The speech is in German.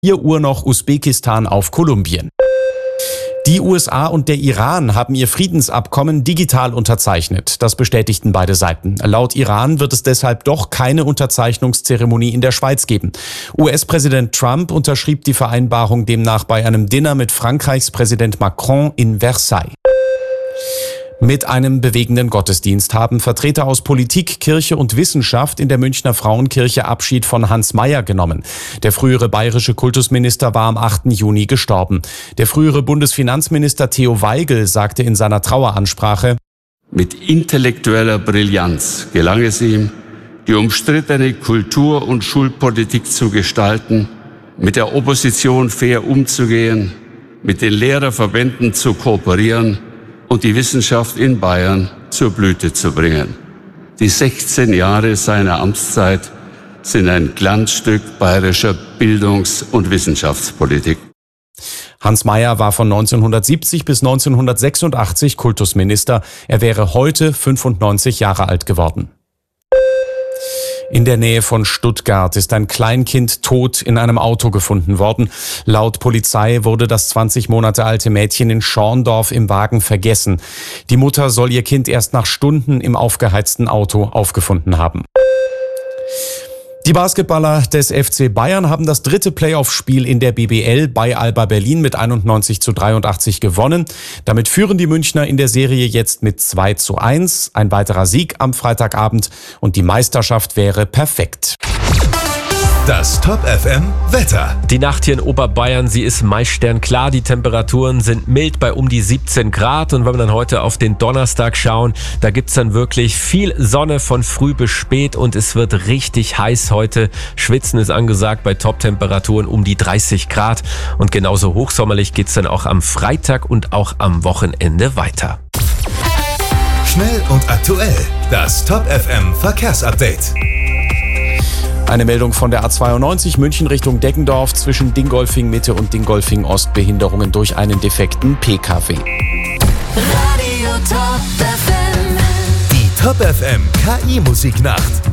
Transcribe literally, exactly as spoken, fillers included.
vier Uhr noch Usbekistan auf Kolumbien. Die U S A und der Iran haben ihr Friedensabkommen digital unterzeichnet. Das bestätigten beide Seiten. Laut Iran wird es deshalb doch keine Unterzeichnungszeremonie in der Schweiz geben. U S-Präsident Trump unterschrieb die Vereinbarung demnach bei einem Dinner mit Frankreichs Präsident Macron in Versailles. Mit einem bewegenden Gottesdienst haben Vertreter aus Politik, Kirche und Wissenschaft in der Münchner Frauenkirche Abschied von Hans Mayer genommen. Der frühere bayerische Kultusminister war am achten Juni gestorben. Der frühere Bundesfinanzminister Theo Weigel sagte in seiner Traueransprache: Mit intellektueller Brillanz gelang es ihm, die umstrittene Kultur- und Schulpolitik zu gestalten, mit der Opposition fair umzugehen, mit den Lehrerverbänden zu kooperieren und die Wissenschaft in Bayern zur Blüte zu bringen. Die sechzehn Jahre seiner Amtszeit sind ein Glanzstück bayerischer Bildungs- und Wissenschaftspolitik. Hans Mayer war von neunzehnhundertsiebzig bis neunzehnhundertsechsundachtzig Kultusminister. Er wäre heute fünfundneunzig Jahre alt geworden. In der Nähe von Stuttgart ist ein Kleinkind tot in einem Auto gefunden worden. Laut Polizei wurde das zwanzig Monate alte Mädchen in Schorndorf im Wagen vergessen. Die Mutter soll ihr Kind erst nach Stunden im aufgeheizten Auto aufgefunden haben. Die Basketballer des F C Bayern haben das dritte Playoff-Spiel in der B B L bei Alba Berlin mit einundneunzig zu dreiundachtzig gewonnen. Damit führen die Münchner in der Serie jetzt mit zwei zu eins. Ein weiterer Sieg am Freitagabend und die Meisterschaft wäre perfekt. Das Top F M Wetter. Die Nacht hier in Oberbayern, sie ist meist sternklar. Die Temperaturen sind mild bei um die siebzehn Grad. Und wenn wir dann heute auf den Donnerstag schauen, da gibt's dann wirklich viel Sonne von früh bis spät und es wird richtig heiß heute. Schwitzen ist angesagt bei Top-Temperaturen um die dreißig Grad. Und genauso hochsommerlich geht's dann auch am Freitag und auch am Wochenende weiter. Schnell und aktuell. Das Top F M Verkehrsupdate. Eine Meldung von der A zweiundneunzig München Richtung Deggendorf zwischen Dingolfing Mitte und Dingolfing Ost. Behinderungen durch einen defekten P K W. Radio Top F M. Die Top F M K I-Musiknacht.